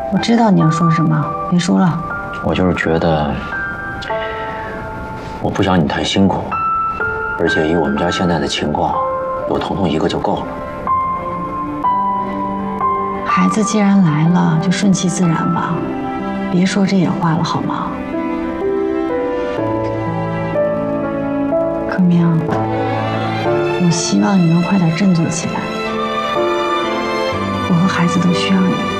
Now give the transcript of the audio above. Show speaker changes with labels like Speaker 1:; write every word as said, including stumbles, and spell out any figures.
Speaker 1: 我知道你要说什么，别说了。
Speaker 2: 我就是觉得，我不想你太辛苦，而且以我们家现在的情况，有彤彤一个就够了。
Speaker 1: 孩子既然来了，就顺其自然吧，别说这些话了，好吗？可明，我希望你能快点振作起来。我和孩子都需要你。